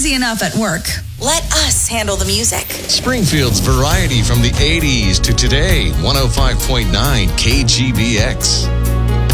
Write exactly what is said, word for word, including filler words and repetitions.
easy enough at work. Let us handle the music. Springfield's variety from the eighties to today. one oh five point nine K G B X.